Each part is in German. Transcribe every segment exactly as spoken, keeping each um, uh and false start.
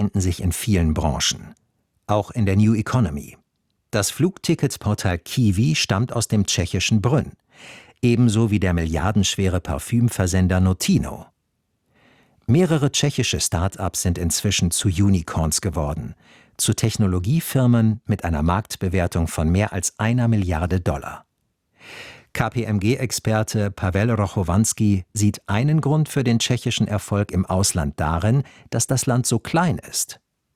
finden sich in vielen Branchen, auch in der New Economy. Das Flugticketportal Kiwi stammt aus dem tschechischen Brünn, ebenso wie der milliardenschwere Parfümversender Notino. Mehrere tschechische Start-ups sind inzwischen zu Unicorns geworden, zu Technologiefirmen mit einer Marktbewertung von mehr als einer Milliarde Dollar. K P M G-Experte Pavel Rochowanski sieht einen Grund für den tschechischen Erfolg im Ausland darin, dass das Land so klein ist.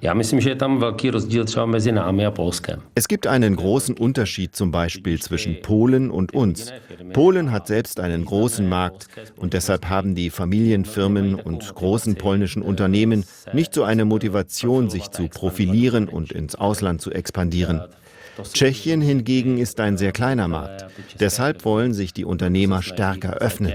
Es gibt einen großen Unterschied zum Beispiel zwischen Polen und uns. Polen hat selbst einen großen Markt und deshalb haben die Familienfirmen und großen polnischen Unternehmen nicht so eine Motivation, sich zu profilieren und ins Ausland zu expandieren. Tschechien hingegen ist ein sehr kleiner Markt. Deshalb wollen sich die Unternehmer stärker öffnen.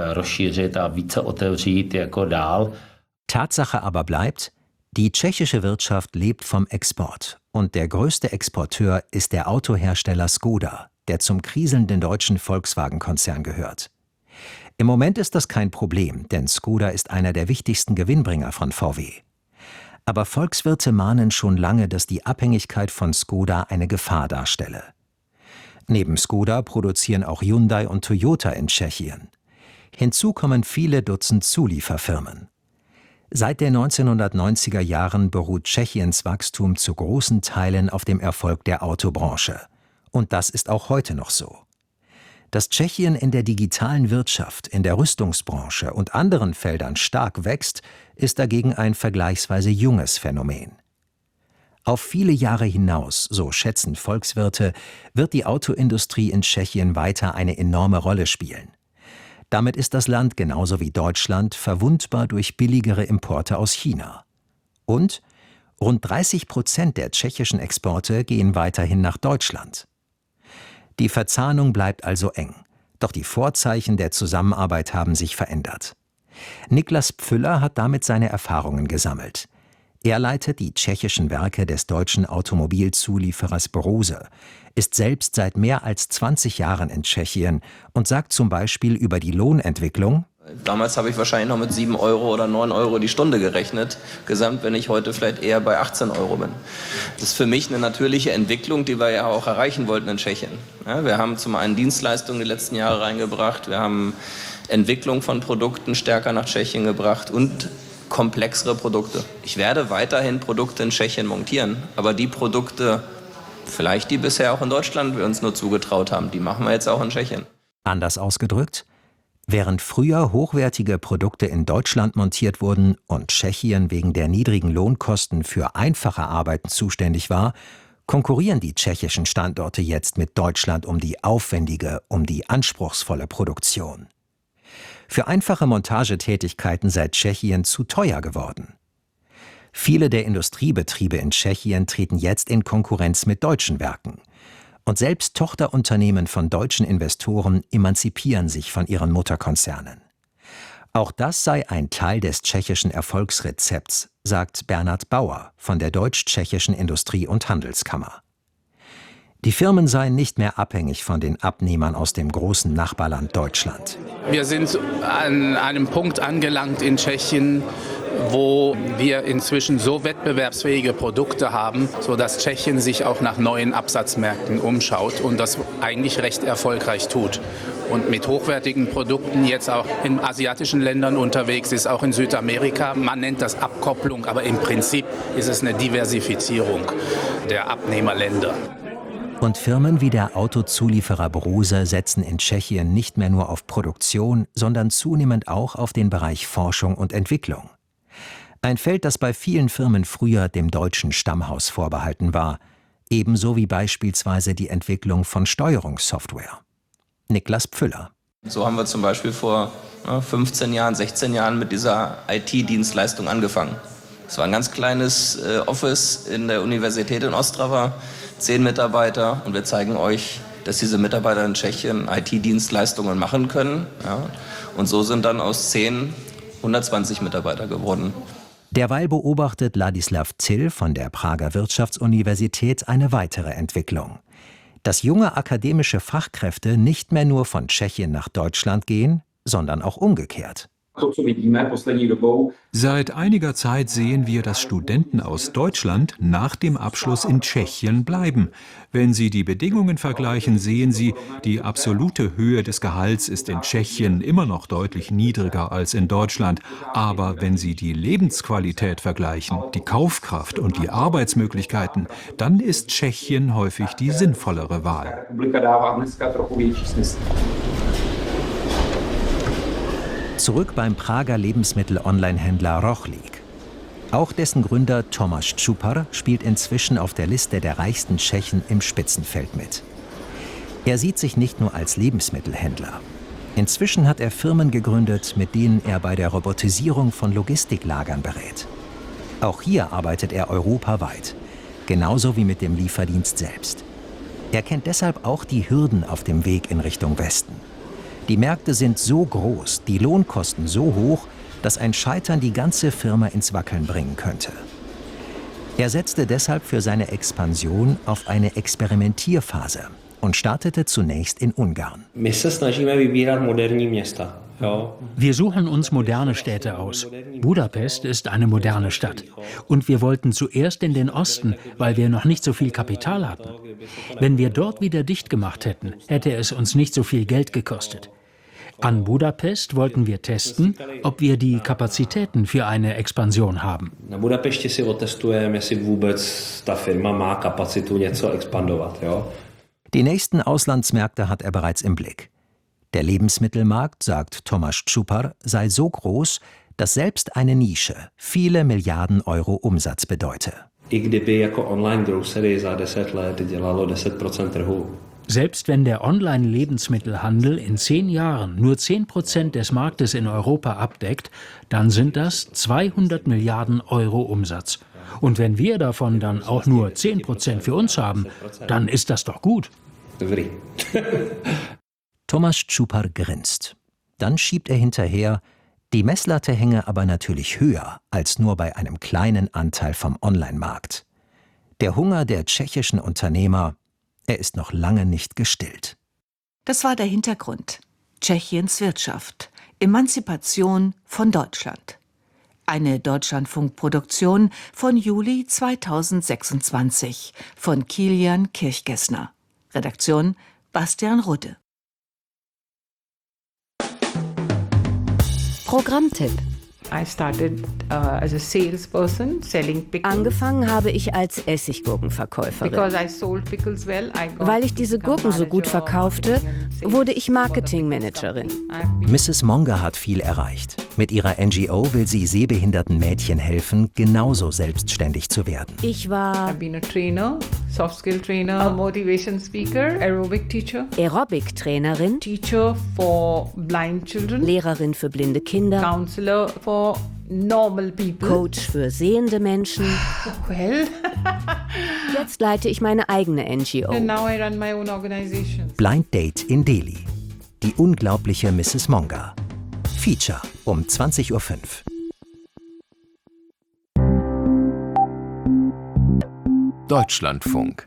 Tatsache aber bleibt, die tschechische Wirtschaft lebt vom Export und der größte Exporteur ist der Autohersteller Skoda, der zum kriselnden deutschen Volkswagen-Konzern gehört. Im Moment ist das kein Problem, denn Skoda ist einer der wichtigsten Gewinnbringer von V W. Aber Volkswirte mahnen schon lange, dass die Abhängigkeit von Skoda eine Gefahr darstelle. Neben Skoda produzieren auch Hyundai und Toyota in Tschechien. Hinzu kommen viele Dutzend Zulieferfirmen. Seit den neunzehnhundertneunziger Jahren beruht Tschechiens Wachstum zu großen Teilen auf dem Erfolg der Autobranche. Und das ist auch heute noch so. Dass Tschechien in der digitalen Wirtschaft, in der Rüstungsbranche und anderen Feldern stark wächst, ist dagegen ein vergleichsweise junges Phänomen. Auf viele Jahre hinaus, so schätzen Volkswirte, wird die Autoindustrie in Tschechien weiter eine enorme Rolle spielen. Damit ist das Land genauso wie Deutschland verwundbar durch billigere Importe aus China. Und rund dreißig Prozent der tschechischen Exporte gehen weiterhin nach Deutschland. Die Verzahnung bleibt also eng, doch die Vorzeichen der Zusammenarbeit haben sich verändert. Niklas Pfüller hat damit seine Erfahrungen gesammelt. Er leitet die tschechischen Werke des deutschen Automobilzulieferers Brose, ist selbst seit mehr als zwanzig Jahren in Tschechien und sagt zum Beispiel über die Lohnentwicklung: Damals habe ich wahrscheinlich noch mit sieben Euro oder neun Euro die Stunde gerechnet, gesamt, wenn ich heute vielleicht eher bei achtzehn Euro bin. Das ist für mich eine natürliche Entwicklung, die wir ja auch erreichen wollten in Tschechien. Ja, wir haben zum einen Dienstleistungen die letzten Jahre reingebracht, wir haben Entwicklung von Produkten stärker nach Tschechien gebracht und komplexere Produkte. Ich werde weiterhin Produkte in Tschechien montieren, aber die Produkte, vielleicht die bisher auch in Deutschland wir uns nur zugetraut haben, die machen wir jetzt auch in Tschechien. Anders ausgedrückt: Während früher hochwertige Produkte in Deutschland montiert wurden und Tschechien wegen der niedrigen Lohnkosten für einfache Arbeiten zuständig war, konkurrieren die tschechischen Standorte jetzt mit Deutschland um die aufwendige, um die anspruchsvolle Produktion. Für einfache Montagetätigkeiten sei Tschechien zu teuer geworden. Viele der Industriebetriebe in Tschechien treten jetzt in Konkurrenz mit deutschen Werken. Und selbst Tochterunternehmen von deutschen Investoren emanzipieren sich von ihren Mutterkonzernen. Auch das sei ein Teil des tschechischen Erfolgsrezepts, sagt Bernhard Bauer von der Deutsch-Tschechischen Industrie- und Handelskammer. Die Firmen seien nicht mehr abhängig von den Abnehmern aus dem großen Nachbarland Deutschland. Wir sind an einem Punkt angelangt in Tschechien, wo wir inzwischen so wettbewerbsfähige Produkte haben, sodass Tschechien sich auch nach neuen Absatzmärkten umschaut und das eigentlich recht erfolgreich tut. Und mit hochwertigen Produkten jetzt auch in asiatischen Ländern unterwegs ist, auch in Südamerika. Man nennt das Abkopplung, aber im Prinzip ist es eine Diversifizierung der Abnehmerländer. Und Firmen wie der Autozulieferer Brose setzen in Tschechien nicht mehr nur auf Produktion, sondern zunehmend auch auf den Bereich Forschung und Entwicklung. Ein Feld, das bei vielen Firmen früher dem deutschen Stammhaus vorbehalten war, ebenso wie beispielsweise die Entwicklung von Steuerungssoftware. Niklas Pfüller. So haben wir zum Beispiel vor fünfzehn Jahren, sechzehn Jahren mit dieser I T-Dienstleistung angefangen. Es war ein ganz kleines äh, Office in der Universität in Ostrava, zehn Mitarbeiter, und wir zeigen euch, dass diese Mitarbeiter in Tschechien I T-Dienstleistungen machen können. Ja. Und so sind dann aus zehn hundertzwanzig Mitarbeiter geworden. Derweil beobachtet Ladislav Till von der Prager Wirtschaftsuniversität eine weitere Entwicklung: Dass junge akademische Fachkräfte nicht mehr nur von Tschechien nach Deutschland gehen, sondern auch umgekehrt. Seit einiger Zeit sehen wir, dass Studenten aus Deutschland nach dem Abschluss in Tschechien bleiben. Wenn Sie die Bedingungen vergleichen, sehen Sie, die absolute Höhe des Gehalts ist in Tschechien immer noch deutlich niedriger als in Deutschland. Aber wenn Sie die Lebensqualität vergleichen, die Kaufkraft und die Arbeitsmöglichkeiten, dann ist Tschechien häufig die sinnvollere Wahl. Zurück beim Prager Lebensmittel-Online-Händler Rochlik. Auch dessen Gründer Tomáš Čupar spielt inzwischen auf der Liste der reichsten Tschechen im Spitzenfeld mit. Er sieht sich nicht nur als Lebensmittelhändler. Inzwischen hat er Firmen gegründet, mit denen er bei der Robotisierung von Logistiklagern berät. Auch hier arbeitet er europaweit, genauso wie mit dem Lieferdienst selbst. Er kennt deshalb auch die Hürden auf dem Weg in Richtung Westen. Die Märkte sind so groß, die Lohnkosten so hoch, dass ein Scheitern die ganze Firma ins Wackeln bringen könnte. Er setzte deshalb für seine Expansion auf eine Experimentierphase und startete zunächst in Ungarn. Wir suchen uns moderne Städte aus. Budapest ist eine moderne Stadt. Und wir wollten zuerst in den Osten, weil wir noch nicht so viel Kapital hatten. Wenn wir dort wieder dicht gemacht hätten, hätte es uns nicht so viel Geld gekostet. An Budapest wollten wir testen, ob wir die Kapazitäten für eine Expansion haben. Die nächsten Auslandsmärkte hat er bereits im Blick. Der Lebensmittelmarkt, sagt Tomáš Čupar, sei so groß, dass selbst eine Nische viele Milliarden Euro Umsatz bedeute. Selbst wenn der Online-Lebensmittelhandel in zehn Jahren nur zehn Prozent des Marktes in Europa abdeckt, dann sind das zweihundert Milliarden Euro Umsatz. Und wenn wir davon dann auch nur zehn Prozent für uns haben, dann ist das doch gut. Tomáš Čupar grinst. Dann schiebt er hinterher, die Messlatte hänge aber natürlich höher als nur bei einem kleinen Anteil vom Online-Markt. Der Hunger der tschechischen Unternehmer, er ist noch lange nicht gestillt. Das war der Hintergrund. Tschechiens Wirtschaft. Emanzipation von Deutschland. Eine Deutschlandfunk-Produktion von Juli zweitausendsechsundzwanzig von Kilian Kirchgessner. Redaktion Bastian Rudde. Programmtipp. Angefangen habe ich als Essiggurkenverkäuferin. Weil ich diese Gurken so gut verkaufte, wurde ich Marketingmanagerin. Misses Monga hat viel erreicht. Mit ihrer N G O will sie sehbehinderten Mädchen helfen, genauso selbstständig zu werden. Ich war Trainer, Soft Skill Trainer, Motivation Speaker, Aerobic Teacher, Aerobic-Trainerin, Teacher for Blind Children, Lehrerin für blinde Kinder, Counselor for normal people, Coach für sehende Menschen. Well. Jetzt leite ich meine eigene N G O. And now I run my own organization. Blind Date in Delhi. Die unglaubliche Misses Monga. Feature um zwanzig Uhr fünf. Deutschlandfunk.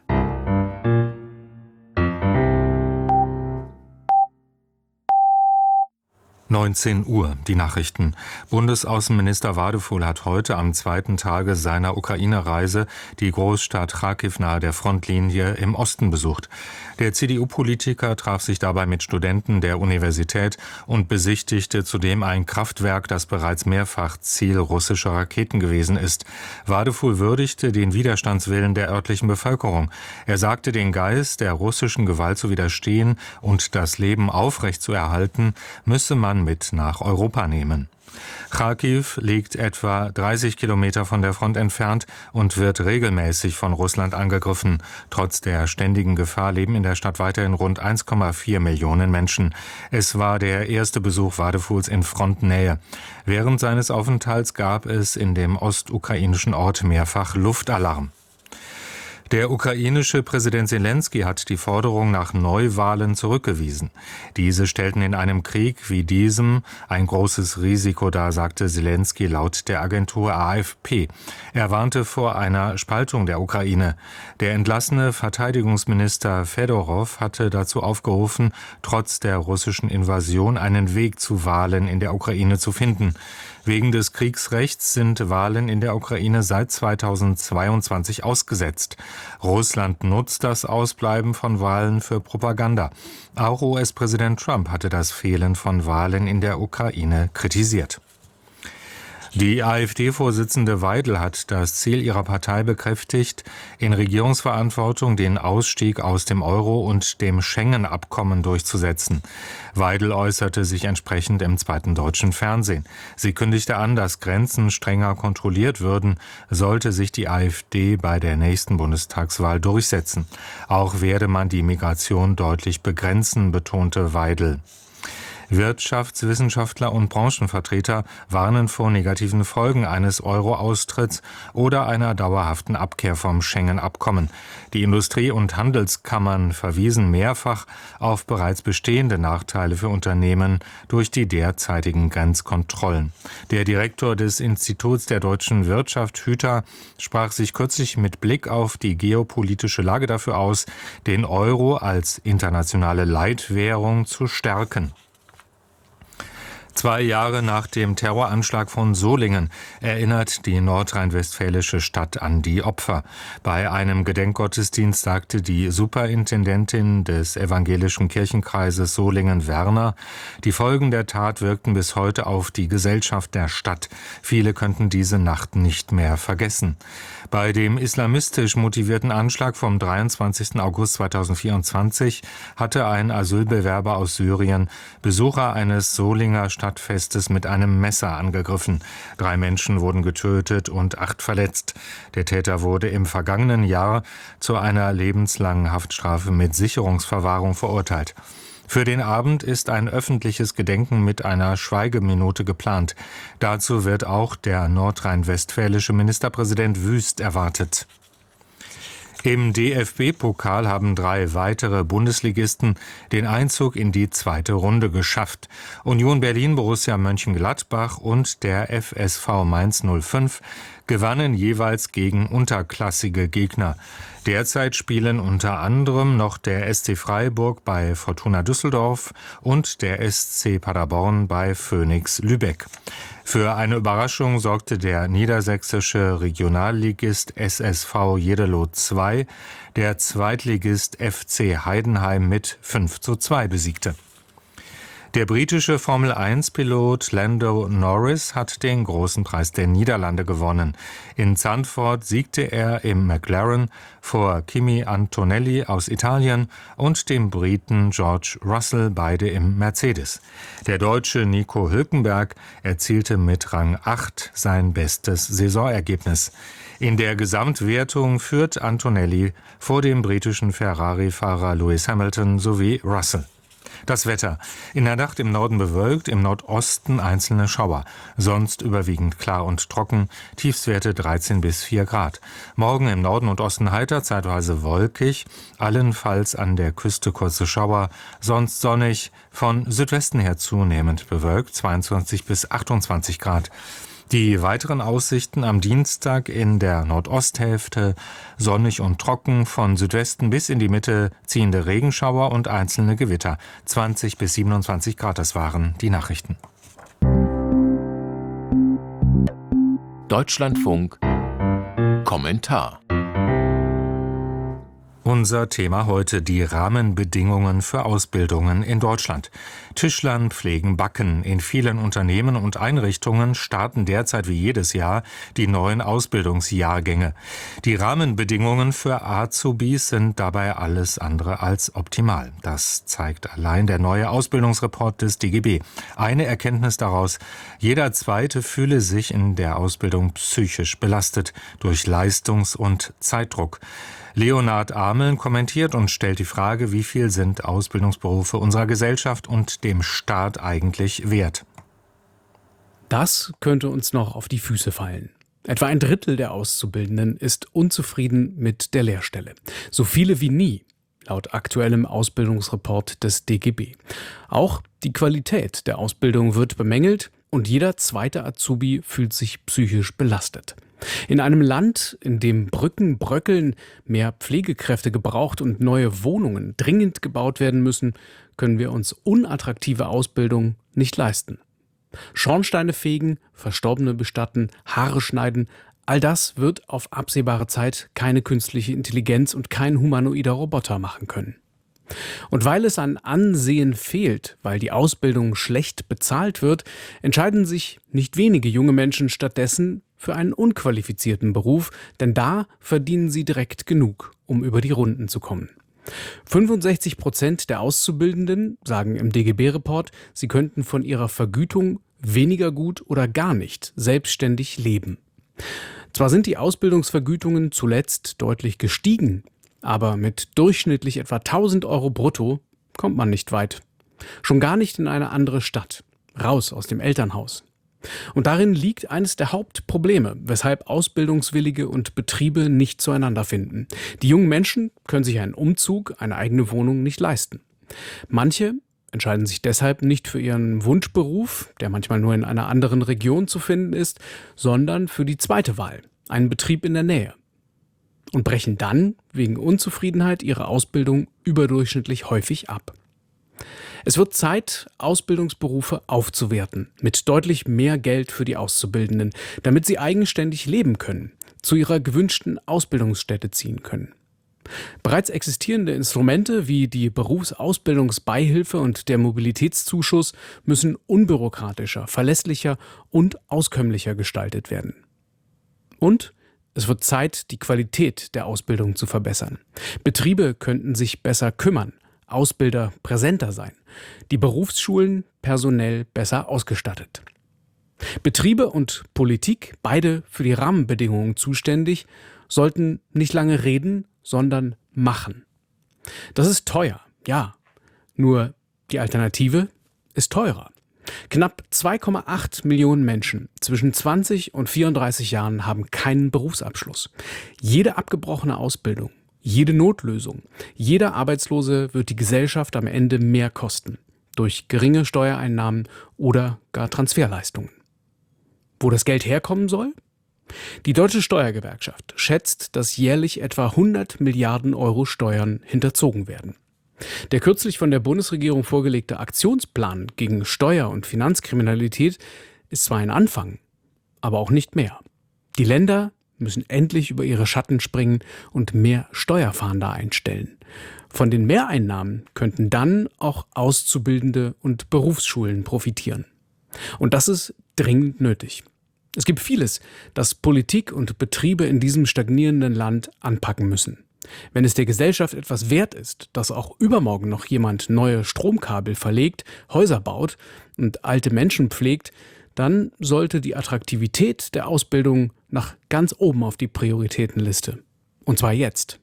neunzehn Uhr, die Nachrichten. Bundesaußenminister Wadefuhl hat heute am zweiten Tage seiner Ukraine-Reise die Großstadt Charkiw nahe der Frontlinie im Osten besucht. Der C D U-Politiker traf sich dabei mit Studenten der Universität und besichtigte zudem ein Kraftwerk, das bereits mehrfach Ziel russischer Raketen gewesen ist. Wadefuhl würdigte den Widerstandswillen der örtlichen Bevölkerung. Er sagte, den Geist der russischen Gewalt zu widerstehen und das Leben aufrechtzuerhalten, müsse man mit nach Europa nehmen. Charkiw liegt etwa dreißig Kilometer von der Front entfernt und wird regelmäßig von Russland angegriffen. Trotz der ständigen Gefahr leben in der Stadt weiterhin rund eins Komma vier Millionen Menschen. Es war der erste Besuch Wadefuhls in Frontnähe. Während seines Aufenthalts gab es in dem ostukrainischen Ort mehrfach Luftalarm. Der ukrainische Präsident Selenskyj hat die Forderung nach Neuwahlen zurückgewiesen. Diese stellten in einem Krieg wie diesem ein großes Risiko dar, sagte Selenskyj laut der Agentur A F P. Er warnte vor einer Spaltung der Ukraine. Der entlassene Verteidigungsminister Fedorow hatte dazu aufgerufen, trotz der russischen Invasion einen Weg zu Wahlen in der Ukraine zu finden. Wegen des Kriegsrechts sind Wahlen in der Ukraine seit zweitausendzweiundzwanzig ausgesetzt. Russland nutzt das Ausbleiben von Wahlen für Propaganda. Auch U S-Präsident Trump hatte das Fehlen von Wahlen in der Ukraine kritisiert. Die AfD-Vorsitzende Weidel hat das Ziel ihrer Partei bekräftigt, in Regierungsverantwortung den Ausstieg aus dem Euro und dem Schengen-Abkommen durchzusetzen. Weidel äußerte sich entsprechend im zweiten deutschen Fernsehen. Sie kündigte an, dass Grenzen strenger kontrolliert würden, sollte sich die AfD bei der nächsten Bundestagswahl durchsetzen. Auch werde man die Migration deutlich begrenzen, betonte Weidel. Wirtschaftswissenschaftler und Branchenvertreter warnen vor negativen Folgen eines Euro-Austritts oder einer dauerhaften Abkehr vom Schengen-Abkommen. Die Industrie- und Handelskammern verwiesen mehrfach auf bereits bestehende Nachteile für Unternehmen durch die derzeitigen Grenzkontrollen. Der Direktor des Instituts der deutschen Wirtschaft, Hüter, sprach sich kürzlich mit Blick auf die geopolitische Lage dafür aus, den Euro als internationale Leitwährung zu stärken. Zwei Jahre nach dem Terroranschlag von Solingen erinnert die nordrhein-westfälische Stadt an die Opfer. Bei einem Gedenkgottesdienst sagte die Superintendentin des evangelischen Kirchenkreises Solingen-Werner, die Folgen der Tat wirkten bis heute auf die Gesellschaft der Stadt. Viele könnten diese Nacht nicht mehr vergessen. Bei dem islamistisch motivierten Anschlag vom dreiundzwanzigsten August zweitausendvierundzwanzig hatte ein Asylbewerber aus Syrien Besucher eines Solinger Stadtfestes mit einem Messer angegriffen. Drei Menschen wurden getötet und acht verletzt. Der Täter wurde im vergangenen Jahr zu einer lebenslangen Haftstrafe mit Sicherungsverwahrung verurteilt. Für den Abend ist ein öffentliches Gedenken mit einer Schweigeminute geplant. Dazu wird auch der nordrhein-westfälische Ministerpräsident Wüst erwartet. Im D F B-Pokal haben drei weitere Bundesligisten den Einzug in die zweite Runde geschafft. Union Berlin, Borussia Mönchengladbach und der F S V Mainz null fünf gewannen jeweils gegen unterklassige Gegner. Derzeit spielen unter anderem noch der S C Freiburg bei Fortuna Düsseldorf und der S C Paderborn bei Phönix Lübeck. Für eine Überraschung sorgte der niedersächsische Regionalligist S S V Jeddelo zwei, der Zweitligist F C Heidenheim mit fünf zu zwei besiegte. Der britische Formel eins Pilot Lando Norris hat den großen Preis der Niederlande gewonnen. In Zandvoort siegte er im McLaren vor Kimi Antonelli aus Italien und dem Briten George Russell, beide im Mercedes. Der Deutsche Nico Hülkenberg erzielte mit Rang acht sein bestes Saisonergebnis. In der Gesamtwertung führt Antonelli vor dem britischen Ferrari-Fahrer Lewis Hamilton sowie Russell. Das Wetter. In der Nacht im Norden bewölkt, im Nordosten einzelne Schauer. Sonst überwiegend klar und trocken, Tiefstwerte dreizehn bis vier Grad. Morgen im Norden und Osten heiter, zeitweise wolkig, allenfalls an der Küste kurze Schauer, sonst sonnig, von Südwesten her zunehmend bewölkt, zweiundzwanzig bis achtundzwanzig Grad. Die weiteren Aussichten am Dienstag in der Nordosthälfte sonnig und trocken, von Südwesten bis in die Mitte ziehende Regenschauer und einzelne Gewitter. zwanzig bis siebenundzwanzig Grad, das waren die Nachrichten. Deutschlandfunk Kommentar. Unser Thema heute: die Rahmenbedingungen für Ausbildungen in Deutschland. Tischlern pflegen Backen. In vielen Unternehmen und Einrichtungen starten derzeit wie jedes Jahr die neuen Ausbildungsjahrgänge. Die Rahmenbedingungen für Azubis sind dabei alles andere als optimal. Das zeigt allein der neue Ausbildungsreport des D G B. Eine Erkenntnis daraus: jeder Zweite fühle sich in der Ausbildung psychisch belastet durch Leistungs- und Zeitdruck. Leonhard Ameln kommentiert und stellt die Frage, wie viel sind Ausbildungsberufe unserer Gesellschaft und dem Staat eigentlich wert? Das könnte uns noch auf die Füße fallen. Etwa ein Drittel der Auszubildenden ist unzufrieden mit der Lehrstelle. So viele wie nie, laut aktuellem Ausbildungsreport des D G B. Auch die Qualität der Ausbildung wird bemängelt und jeder zweite Azubi fühlt sich psychisch belastet. In einem Land, in dem Brücken bröckeln, mehr Pflegekräfte gebraucht und neue Wohnungen dringend gebaut werden müssen, können wir uns unattraktive Ausbildung nicht leisten. Schornsteine fegen, Verstorbene bestatten, Haare schneiden, all das wird auf absehbare Zeit keine künstliche Intelligenz und kein humanoider Roboter machen können. Und weil es an Ansehen fehlt, weil die Ausbildung schlecht bezahlt wird, entscheiden sich nicht wenige junge Menschen stattdessen für einen unqualifizierten Beruf, denn da verdienen sie direkt genug, um über die Runden zu kommen. fünfundsechzig Prozent der Auszubildenden sagen im D G B-Report, sie könnten von ihrer Vergütung weniger gut oder gar nicht selbstständig leben. Zwar sind die Ausbildungsvergütungen zuletzt deutlich gestiegen, aber mit durchschnittlich etwa tausend Euro brutto kommt man nicht weit. Schon gar nicht in eine andere Stadt, raus aus dem Elternhaus. Und darin liegt eines der Hauptprobleme, weshalb Ausbildungswillige und Betriebe nicht zueinander finden. Die jungen Menschen können sich einen Umzug, eine eigene Wohnung nicht leisten. Manche entscheiden sich deshalb nicht für ihren Wunschberuf, der manchmal nur in einer anderen Region zu finden ist, sondern für die zweite Wahl, einen Betrieb in der Nähe. Und brechen dann wegen Unzufriedenheit ihre Ausbildung überdurchschnittlich häufig ab. Es wird Zeit, Ausbildungsberufe aufzuwerten, mit deutlich mehr Geld für die Auszubildenden, damit sie eigenständig leben können, zu ihrer gewünschten Ausbildungsstätte ziehen können. Bereits existierende Instrumente wie die Berufsausbildungsbeihilfe und der Mobilitätszuschuss müssen unbürokratischer, verlässlicher und auskömmlicher gestaltet werden. Und es wird Zeit, die Qualität der Ausbildung zu verbessern. Betriebe könnten sich besser kümmern, Ausbilder präsenter sein, die Berufsschulen personell besser ausgestattet. Betriebe und Politik, beide für die Rahmenbedingungen zuständig, sollten nicht lange reden, sondern machen. Das ist teuer, ja, nur die Alternative ist teurer. Knapp zwei Komma acht Millionen Menschen zwischen zwanzig und vierunddreißig Jahren haben keinen Berufsabschluss. Jede abgebrochene Ausbildung, jede Notlösung, jeder Arbeitslose wird die Gesellschaft am Ende mehr kosten, durch geringe Steuereinnahmen oder gar Transferleistungen. Wo das Geld herkommen soll? Die Deutsche Steuergewerkschaft schätzt, dass jährlich etwa hundert Milliarden Euro Steuern hinterzogen werden. Der kürzlich von der Bundesregierung vorgelegte Aktionsplan gegen Steuer- und Finanzkriminalität ist zwar ein Anfang, aber auch nicht mehr. Die Länder müssen endlich über ihre Schatten springen und mehr Steuerfahnder einstellen. Von den Mehreinnahmen könnten dann auch Auszubildende und Berufsschulen profitieren. Und das ist dringend nötig. Es gibt vieles, das Politik und Betriebe in diesem stagnierenden Land anpacken müssen. Wenn es der Gesellschaft etwas wert ist, dass auch übermorgen noch jemand neue Stromkabel verlegt, Häuser baut und alte Menschen pflegt, dann sollte die Attraktivität der Ausbildung nach ganz oben auf die Prioritätenliste. Und zwar jetzt.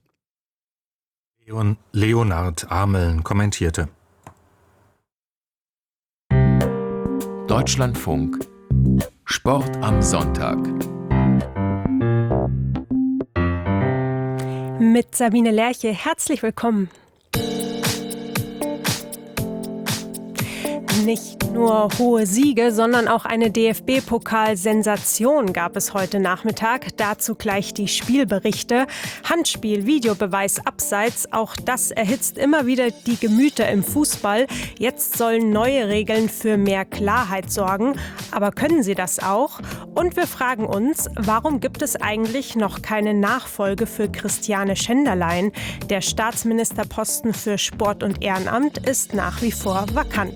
Leon Leonhard Ameln kommentierte. Deutschlandfunk Sport am Sonntag. Mit Sabine Lerche, herzlich willkommen. Nicht nur hohe Siege, sondern auch eine D F B-Pokal-Sensation gab es heute Nachmittag. Dazu gleich die Spielberichte. Handspiel, Videobeweis, Abseits, auch das erhitzt immer wieder die Gemüter im Fußball. Jetzt sollen neue Regeln für mehr Klarheit sorgen. Aber können sie das auch? Und wir fragen uns, warum gibt es eigentlich noch keine Nachfolge für Christiane Schenderlein? Der Staatsministerposten für Sport und Ehrenamt ist nach wie vor vakant.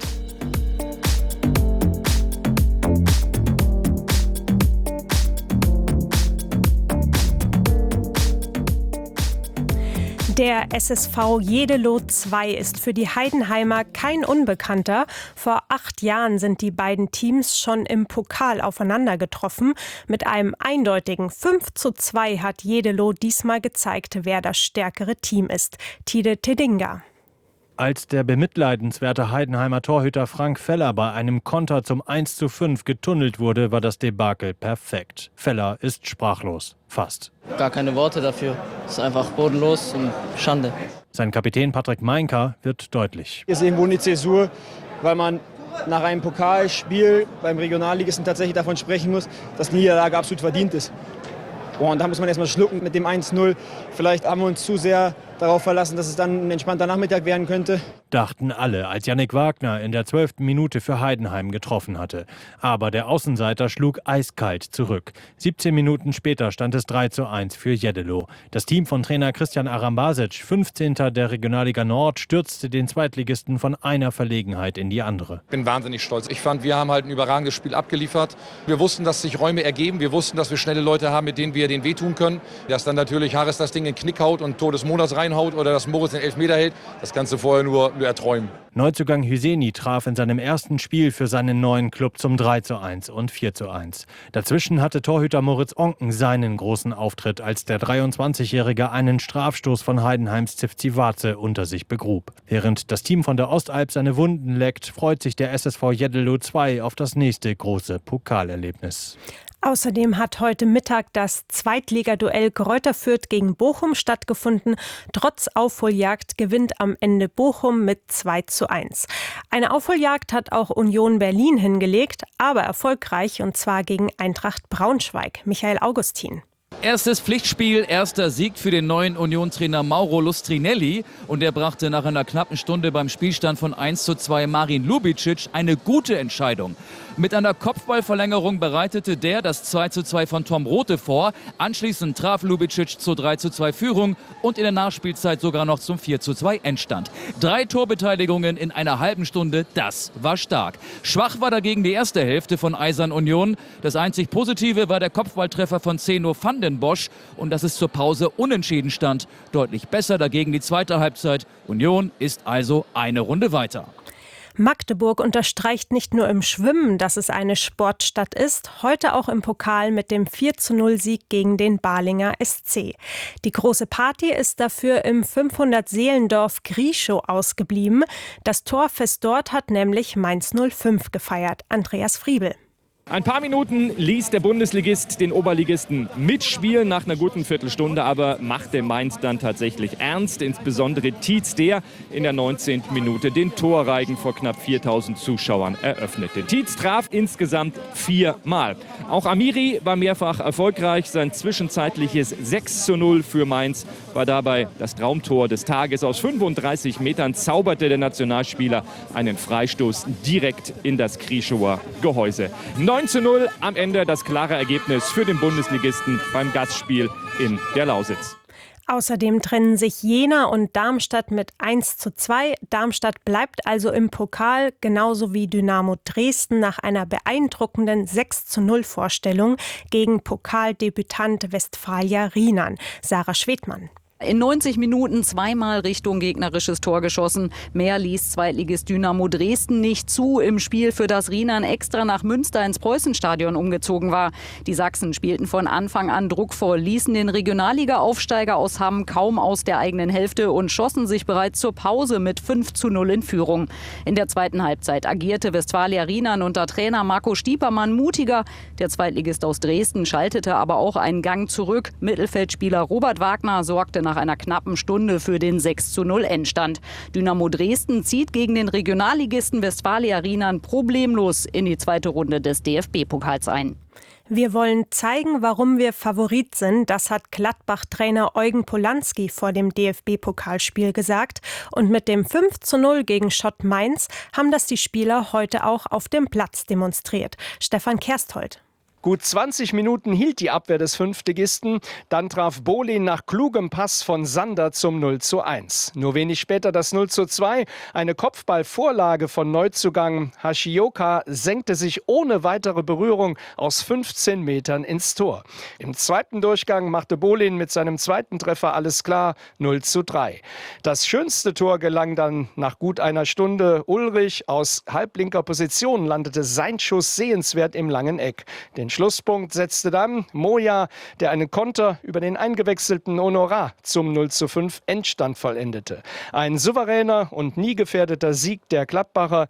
Der S S V Jedeloh zwei ist für die Heidenheimer kein Unbekannter. Vor acht Jahren sind die beiden Teams schon im Pokal aufeinander getroffen. Mit einem eindeutigen fünf zu zwei hat Jedeloh diesmal gezeigt, wer das stärkere Team ist. Tide Tedinga. Als der bemitleidenswerte Heidenheimer Torhüter Frank Feller bei einem Konter zum eins zu fünf getunnelt wurde, war das Debakel perfekt. Feller ist sprachlos. Fast. Gar keine Worte dafür. Es ist einfach bodenlos und Schande. Sein Kapitän Patrick Meinka wird deutlich. Hier ist irgendwo eine Zäsur, weil man nach einem Pokalspiel beim Regionalligisten tatsächlich davon sprechen muss, dass die Niederlage absolut verdient ist. Und da muss man erstmal schlucken mit dem eins null. Vielleicht haben wir uns zu sehr darauf verlassen, dass es dann ein entspannter Nachmittag werden könnte. Dachten alle, als Yannick Wagner in der zwölften Minute für Heidenheim getroffen hatte. Aber der Außenseiter schlug eiskalt zurück. siebzehn Minuten später stand es drei zu eins für Jeddelo. Das Team von Trainer Christian Arambasic, fünfzehnter der Regionalliga Nord, stürzte den Zweitligisten von einer Verlegenheit in die andere. Ich bin wahnsinnig stolz. Ich fand, wir haben halt ein überragendes Spiel abgeliefert. Wir wussten, dass sich Räume ergeben. Wir wussten, dass wir schnelle Leute haben, mit denen wir den wehtun können. Dass dann natürlich Harris das Ding in den Knick haut und Tor des Monats reinhaut oder dass Moritz den Elfmeter hält, das kannst du vorher nur, nur erträumen. Neuzugang Hüseni traf in seinem ersten Spiel für seinen neuen Club zum drei zu eins und vier zu eins. Dazwischen hatte Torhüter Moritz Onken seinen großen Auftritt, als der dreiundzwanzigjährige einen Strafstoß von Heidenheims Zivcivace unter sich begrub. Während das Team von der Ostalb seine Wunden leckt, freut sich der S S V Jeddelo zwei auf das nächste große Pokalerlebnis. Außerdem hat heute Mittag das Zweitligaduell Greuther Fürth gegen Bochum stattgefunden. Trotz Aufholjagd gewinnt am Ende Bochum mit zwei zu eins. Eine Aufholjagd hat auch Union Berlin hingelegt, aber erfolgreich, und zwar gegen Eintracht Braunschweig. Michael Augustin. Erstes Pflichtspiel, erster Sieg für den neuen Union-Trainer Mauro Lustrinelli. Und er brachte nach einer knappen Stunde beim Spielstand von eins zu zwei Marin Lubicic eine gute Entscheidung. Mit einer Kopfballverlängerung bereitete der das zwei zu zwei von Tom Rothe vor. Anschließend traf Lubicic zur drei zu zwei Führung und in der Nachspielzeit sogar noch zum vier zu zwei Endstand. Drei Torbeteiligungen in einer halben Stunde, das war stark. Schwach war dagegen die erste Hälfte von Eisern Union. Das einzig Positive war der Kopfballtreffer von Zeno van den Bosch und dass es zur Pause unentschieden stand. Deutlich besser dagegen die zweite Halbzeit. Union ist also eine Runde weiter. Magdeburg unterstreicht nicht nur im Schwimmen, dass es eine Sportstadt ist, heute auch im Pokal mit dem vier zu null Sieg gegen den Balinger S C. Die große Party ist dafür im fünfhundert-Seelendorf Grieschow ausgeblieben. Das Torfest dort hat nämlich Mainz null fünf gefeiert. Andreas Friebel. Ein paar Minuten ließ der Bundesligist den Oberligisten mitspielen nach einer guten Viertelstunde, aber machte Mainz dann tatsächlich ernst. Insbesondere Tietz, der in der neunzehnten Minute den Torreigen vor knapp viertausend Zuschauern eröffnete. Tietz traf insgesamt viermal. Auch Amiri war mehrfach erfolgreich. Sein zwischenzeitliches sechs zu null für Mainz war dabei das Traumtor des Tages. Aus fünfunddreißig Metern zauberte der Nationalspieler einen Freistoß direkt in das Grieschower Gehäuse. neun zu null am Ende das klare Ergebnis für den Bundesligisten beim Gastspiel in der Lausitz. Außerdem trennen sich Jena und Darmstadt mit eins zu zwei. Darmstadt bleibt also im Pokal, genauso wie Dynamo Dresden nach einer beeindruckenden sechs zu null Vorstellung gegen Pokaldebütant Westfalia Rienan. Sarah Schwedmann. In neunzig Minuten zweimal Richtung gegnerisches Tor geschossen. Mehr ließ Zweitligist Dynamo Dresden nicht zu im Spiel, für das Rienan extra nach Münster ins Preußenstadion umgezogen war. Die Sachsen spielten von Anfang an druckvoll, ließen den Regionalliga-Aufsteiger aus Hamm kaum aus der eigenen Hälfte und schossen sich bereits zur Pause mit fünf zu null in Führung. In der zweiten Halbzeit agierte Westfalia Rienan unter Trainer Marco Stiepermann mutiger. Der Zweitligist aus Dresden schaltete aber auch einen Gang zurück. Mittelfeldspieler Robert Wagner sorgte nach einer knappen Stunde für den sechs zu null Endstand. Dynamo Dresden zieht gegen den Regionalligisten Westfalia Rienan problemlos in die zweite Runde des D F B-Pokals ein. Wir wollen zeigen, warum wir Favorit sind. Das hat Gladbach-Trainer Eugen Polanski vor dem D F B-Pokalspiel gesagt. Und mit dem fünf zu null gegen Schott Mainz haben das die Spieler heute auch auf dem Platz demonstriert. Stefan Kersthold. Gut zwanzig Minuten hielt die Abwehr des Fünftligisten. Dann traf Bolin nach klugem Pass von Sander zum null zu eins. Nur wenig später das null zu zwei. Eine Kopfballvorlage von Neuzugang Hashioka senkte sich ohne weitere Berührung aus fünfzehn Metern ins Tor. Im zweiten Durchgang machte Bolin mit seinem zweiten Treffer alles klar, null zu drei. Das schönste Tor gelang dann nach gut einer Stunde. Ulrich aus halblinker Position landete sein Schuss sehenswert im langen Eck. Den Schlusspunkt setzte dann Moya, der einen Konter über den eingewechselten Honorat zum null zu fünf Endstand vollendete. Ein souveräner und nie gefährdeter Sieg der Gladbacher.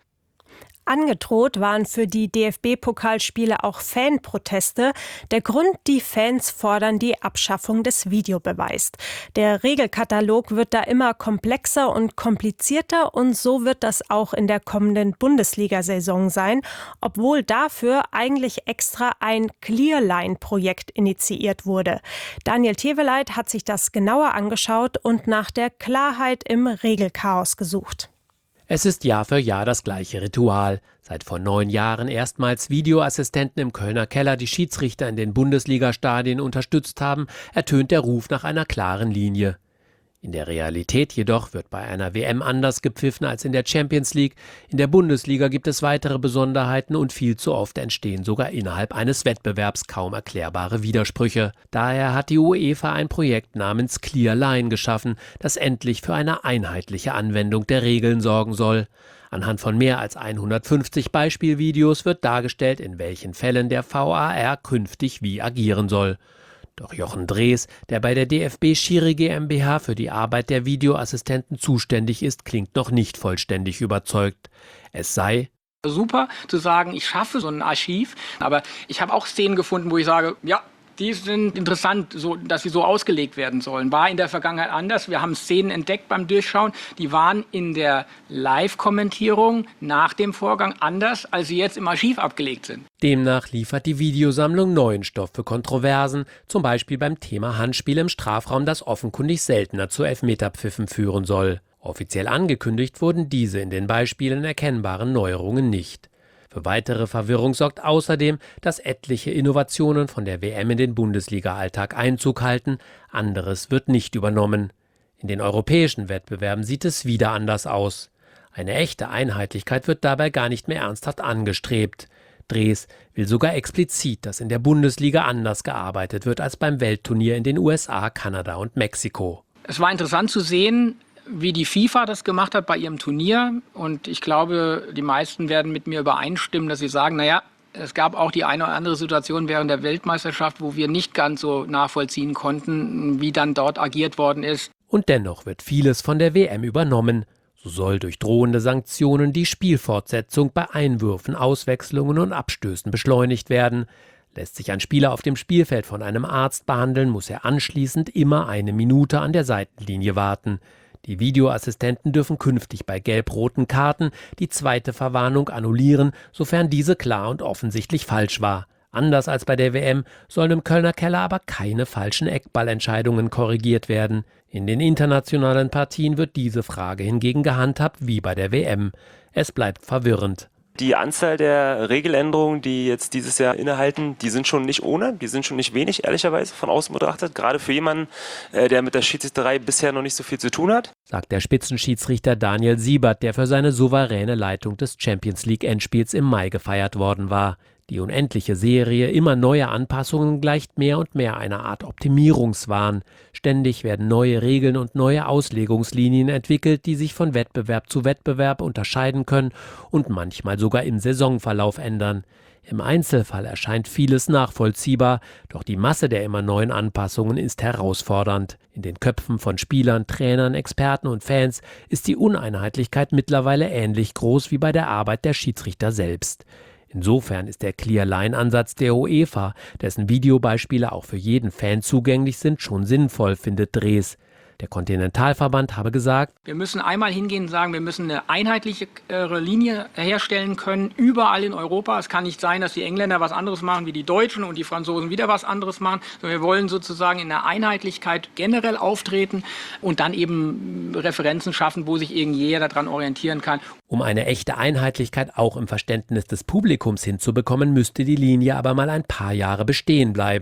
Angedroht waren für die D F B-Pokalspiele auch Fanproteste. Der Grund, die Fans fordern die Abschaffung des Videobeweises. Der Regelkatalog wird da immer komplexer und komplizierter und so wird das auch in der kommenden Bundesliga-Saison sein, obwohl dafür eigentlich extra ein Clearline-Projekt initiiert wurde. Daniel Teveleit hat sich das genauer angeschaut und nach der Klarheit im Regelchaos gesucht. Es ist Jahr für Jahr das gleiche Ritual. Seit vor neun Jahren erstmals Videoassistenten im Kölner Keller die Schiedsrichter in den Bundesliga-Stadien unterstützt haben, ertönt der Ruf nach einer klaren Linie. In der Realität jedoch wird bei einer W M anders gepfiffen als in der Champions League. In der Bundesliga gibt es weitere Besonderheiten und viel zu oft entstehen sogar innerhalb eines Wettbewerbs kaum erklärbare Widersprüche. Daher hat die UEFA ein Projekt namens Clearline geschaffen, das endlich für eine einheitliche Anwendung der Regeln sorgen soll. Anhand von mehr als hundertfünfzig Beispielvideos wird dargestellt, in welchen Fällen der V A R künftig wie agieren soll. Doch Jochen Drees, der bei der D F B Schiri GmbH für die Arbeit der Videoassistenten zuständig ist, klingt noch nicht vollständig überzeugt. Es sei super zu sagen, ich schaffe so ein Archiv, aber ich habe auch Szenen gefunden, wo ich sage, ja, die sind interessant, so, dass sie so ausgelegt werden sollen. War in der Vergangenheit anders. Wir haben Szenen entdeckt beim Durchschauen, die waren in der Live-Kommentierung nach dem Vorgang anders, als sie jetzt im Archiv abgelegt sind. Demnach liefert die Videosammlung neuen Stoff für Kontroversen, zum Beispiel beim Thema Handspiel im Strafraum, das offenkundig seltener zu Elfmeterpfiffen führen soll. Offiziell angekündigt wurden diese in den Beispielen erkennbaren Neuerungen nicht. Für weitere Verwirrung sorgt außerdem, dass etliche Innovationen von der W M in den Bundesliga-Alltag Einzug halten, anderes wird nicht übernommen. In den europäischen Wettbewerben sieht es wieder anders aus. Eine echte Einheitlichkeit wird dabei gar nicht mehr ernsthaft angestrebt. Drees will sogar explizit, dass in der Bundesliga anders gearbeitet wird als beim Weltturnier in den U S A, Kanada und Mexiko. Es war interessant zu sehen, wie die FIFA das gemacht hat bei ihrem Turnier. Und ich glaube, die meisten werden mit mir übereinstimmen, dass sie sagen, naja, es gab auch die eine oder andere Situation während der Weltmeisterschaft, wo wir nicht ganz so nachvollziehen konnten, wie dann dort agiert worden ist. Und dennoch wird vieles von der W M übernommen. So soll durch drohende Sanktionen die Spielfortsetzung bei Einwürfen, Auswechslungen und Abstößen beschleunigt werden. Lässt sich ein Spieler auf dem Spielfeld von einem Arzt behandeln, muss er anschließend immer eine Minute an der Seitenlinie warten. Die Videoassistenten dürfen künftig bei gelb-roten Karten die zweite Verwarnung annullieren, sofern diese klar und offensichtlich falsch war. Anders als bei der W M sollen im Kölner Keller aber keine falschen Eckballentscheidungen korrigiert werden. In den internationalen Partien wird diese Frage hingegen gehandhabt wie bei der W M. Es bleibt verwirrend. Die Anzahl der Regeländerungen, die jetzt dieses Jahr innehalten, die sind schon nicht ohne, die sind schon nicht wenig, ehrlicherweise, von außen betrachtet. Gerade für jemanden, der mit der Schiedsrichterei bisher noch nicht so viel zu tun hat. Sagt der Spitzenschiedsrichter Daniel Siebert, der für seine souveräne Leitung des Champions-League-Endspiels im Mai gefeiert worden war. Die unendliche Serie immer neuer Anpassungen gleicht mehr und mehr einer Art Optimierungswahn. Ständig werden neue Regeln und neue Auslegungslinien entwickelt, die sich von Wettbewerb zu Wettbewerb unterscheiden können und manchmal sogar im Saisonverlauf ändern. Im Einzelfall erscheint vieles nachvollziehbar, doch die Masse der immer neuen Anpassungen ist herausfordernd. In den Köpfen von Spielern, Trainern, Experten und Fans ist die Uneinheitlichkeit mittlerweile ähnlich groß wie bei der Arbeit der Schiedsrichter selbst. Insofern ist der Clearline-Ansatz der UEFA, dessen Videobeispiele auch für jeden Fan zugänglich sind, schon sinnvoll, findet Drees. Der Kontinentalverband habe gesagt, wir müssen einmal hingehen und sagen, wir müssen eine einheitliche Linie herstellen können, überall in Europa. Es kann nicht sein, dass die Engländer was anderes machen wie die Deutschen und die Franzosen wieder was anderes machen, sondern wir wollen sozusagen in der Einheitlichkeit generell auftreten und dann eben Referenzen schaffen, wo sich irgendwie jeder daran orientieren kann. Um eine echte Einheitlichkeit auch im Verständnis des Publikums hinzubekommen, müsste die Linie aber mal ein paar Jahre bestehen bleiben.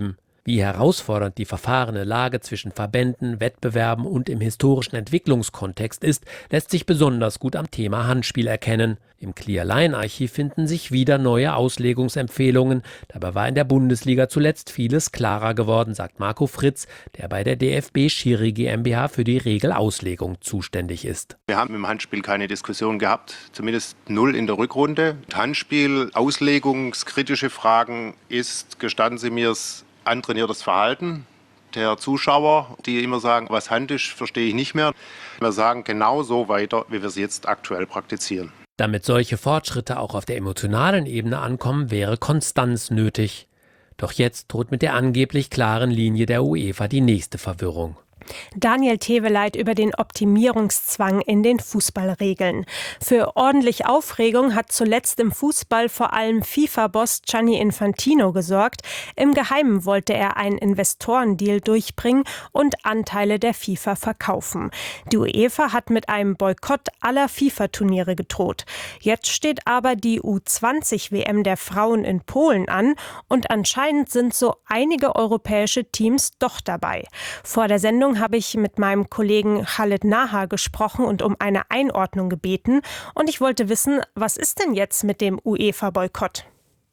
Wie herausfordernd die verfahrene Lage zwischen Verbänden, Wettbewerben und im historischen Entwicklungskontext ist, lässt sich besonders gut am Thema Handspiel erkennen. Im Clear-Line-Archiv finden sich wieder neue Auslegungsempfehlungen. Dabei war in der Bundesliga zuletzt vieles klarer geworden, sagt Marco Fritz, der bei der D F B Schiri GmbH für die Regelauslegung zuständig ist. Wir haben im Handspiel keine Diskussion gehabt, zumindest null in der Rückrunde. Handspiel, auslegungskritische Fragen ist, gestatten Sie mir es, antrainiertes Verhalten der Zuschauer, die immer sagen, was Hand ist, verstehe ich nicht mehr. Wir sagen genau so weiter, wie wir es jetzt aktuell praktizieren. Damit solche Fortschritte auch auf der emotionalen Ebene ankommen, wäre Konstanz nötig. Doch jetzt droht mit der angeblich klaren Linie der UEFA die nächste Verwirrung. Daniel Teveleit über den Optimierungszwang in den Fußballregeln. Für ordentlich Aufregung hat zuletzt im Fußball vor allem FIFA-Boss Gianni Infantino gesorgt. Im Geheimen wollte er einen Investorendeal durchbringen und Anteile der FIFA verkaufen. Die UEFA hat mit einem Boykott aller FIFA-Turniere gedroht. Jetzt steht aber die U zwanzig W M der Frauen in Polen an und anscheinend sind so einige europäische Teams doch dabei. Vor der Sendung habe ich mit meinem Kollegen Khaled Naha gesprochen und um eine Einordnung gebeten. Und ich wollte wissen, was ist denn jetzt mit dem UEFA-Boykott?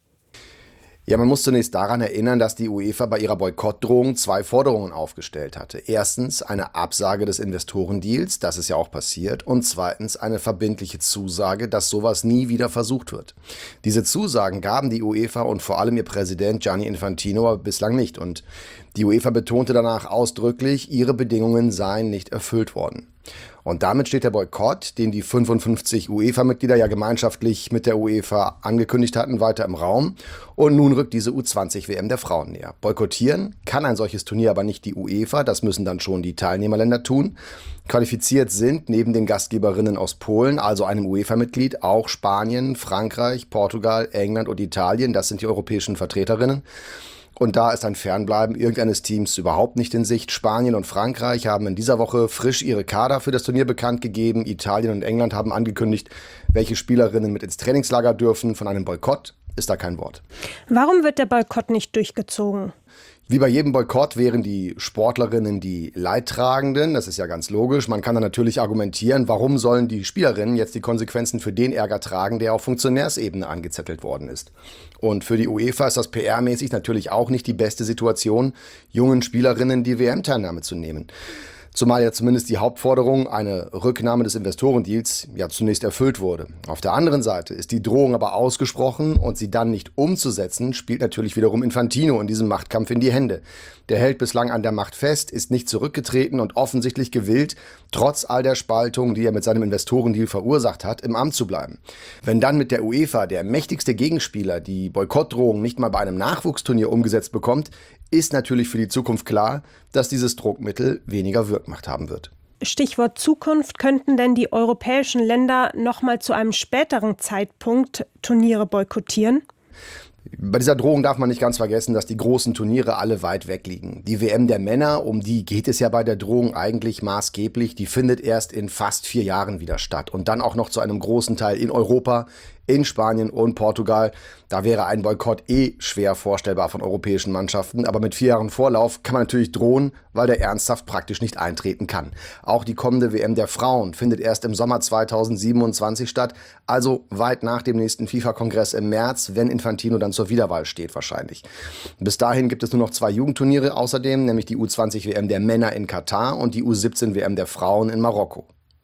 Ja, man muss zunächst daran erinnern, dass die UEFA bei ihrer Boykottdrohung zwei Forderungen aufgestellt hatte. Erstens eine Absage des Investorendeals, das ist ja auch passiert, und zweitens eine verbindliche Zusage, dass sowas nie wieder versucht wird. Diese Zusagen gaben die UEFA und vor allem ihr Präsident Gianni Infantino aber bislang nicht. Und die UEFA betonte danach ausdrücklich, ihre Bedingungen seien nicht erfüllt worden. Und damit steht der Boykott, den die fünfundfünfzig UEFA-Mitglieder ja gemeinschaftlich mit der UEFA angekündigt hatten, weiter im Raum. Und nun rückt diese U zwanzig W M der Frauen näher. Boykottieren kann ein solches Turnier aber nicht die UEFA, das müssen dann schon die Teilnehmerländer tun. Qualifiziert sind neben den Gastgeberinnen aus Polen, also einem UEFA-Mitglied, auch Spanien, Frankreich, Portugal, England und Italien, das sind die europäischen Vertreterinnen. Und da ist ein Fernbleiben irgendeines Teams überhaupt nicht in Sicht. Spanien und Frankreich haben in dieser Woche frisch ihre Kader für das Turnier bekannt gegeben. Italien und England haben angekündigt, welche Spielerinnen mit ins Trainingslager dürfen. Von einem Boykott ist da kein Wort. Warum wird der Boykott nicht durchgezogen? Wie bei jedem Boykott wären die Sportlerinnen die Leidtragenden. Das ist ja ganz logisch. Man kann dann natürlich argumentieren, warum sollen die Spielerinnen jetzt die Konsequenzen für den Ärger tragen, der auf Funktionärsebene angezettelt worden ist. Und für die UEFA ist das P R-mäßig natürlich auch nicht die beste Situation, jungen Spielerinnen die W M-Teilnahme zu nehmen. Zumal ja zumindest die Hauptforderung, eine Rücknahme des Investorendeals, ja zunächst erfüllt wurde. Auf der anderen Seite ist die Drohung aber ausgesprochen und sie dann nicht umzusetzen, spielt natürlich wiederum Infantino in diesem Machtkampf in die Hände. Der hält bislang an der Macht fest, ist nicht zurückgetreten und offensichtlich gewillt, trotz all der Spaltung, die er mit seinem Investorendeal verursacht hat, im Amt zu bleiben. Wenn dann mit der UEFA der mächtigste Gegenspieler die Boykottdrohung nicht mal bei einem Nachwuchsturnier umgesetzt bekommt, ist natürlich für die Zukunft klar, dass dieses Druckmittel weniger Wirkmacht haben wird. Stichwort Zukunft, könnten denn die europäischen Länder noch mal zu einem späteren Zeitpunkt Turniere boykottieren? Bei dieser Drohung darf man nicht ganz vergessen, dass die großen Turniere alle weit weg liegen. Die W M der Männer, um die geht es ja bei der Drohung eigentlich maßgeblich, die findet erst in fast vier Jahren wieder statt. Und dann auch noch zu einem großen Teil in Europa, in Spanien und Portugal. Da wäre ein Boykott eh schwer vorstellbar von europäischen Mannschaften. Aber mit vier Jahren Vorlauf kann man natürlich drohen, weil der ernsthaft praktisch nicht eintreten kann. Auch die kommende W M der Frauen findet erst im Sommer zweitausendsiebenundzwanzig statt. Also weit nach dem nächsten FIFA-Kongress im März, wenn Infantino dann zur Wiederwahl steht wahrscheinlich. Bis dahin gibt es nur noch zwei Jugendturniere außerdem, nämlich die U zwanzig W M der Männer in Katar und die U siebzehn W M der Frauen in Marokko.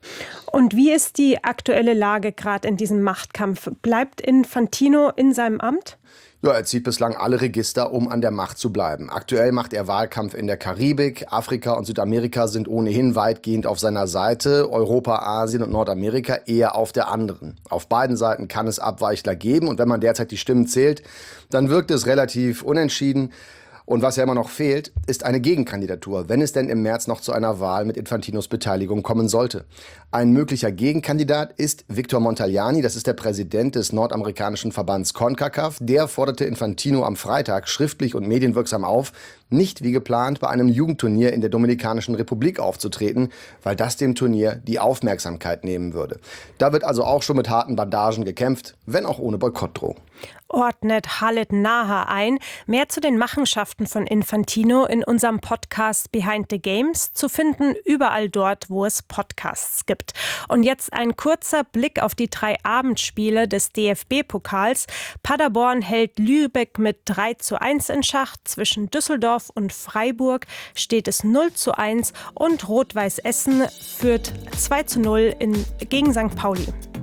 Und wie ist die aktuelle Lage gerade in diesem Machtkampf? Bleibt Infantino in seinem Amt? Ja, er zieht bislang alle Register, um an der Macht zu bleiben. Aktuell macht er Wahlkampf in der Karibik. Afrika und Südamerika sind ohnehin weitgehend auf seiner Seite. Europa, Asien und Nordamerika eher auf der anderen. Auf beiden Seiten kann es Abweichler geben. Und wenn man derzeit die Stimmen zählt, dann wirkt es relativ unentschieden. Und was ja immer noch fehlt, ist eine Gegenkandidatur, wenn es denn im März noch zu einer Wahl mit Infantinos Beteiligung kommen sollte. Ein möglicher Gegenkandidat ist Victor Montagliani, das ist der Präsident des nordamerikanischen Verbands CONCACAF. Der forderte Infantino am Freitag schriftlich und medienwirksam auf, nicht wie geplant bei einem Jugendturnier in der Dominikanischen Republik aufzutreten, weil das dem Turnier die Aufmerksamkeit nehmen würde. Da wird also auch schon mit harten Bandagen gekämpft, wenn auch ohne Boykottdrohung. ordnet Khaled Naher ein. Mehr zu den Machenschaften von Infantino in unserem Podcast Behind the Games, zu finden überall dort, wo es Podcasts gibt. Und jetzt ein kurzer Blick auf die drei Abendspiele des D F B-Pokals. Paderborn hält Lübeck mit drei zu eins in Schach. Zwischen Düsseldorf und Freiburg steht es null zu eins und Rot-Weiß Essen führt zwei zu null in, gegen Sankt Pauli.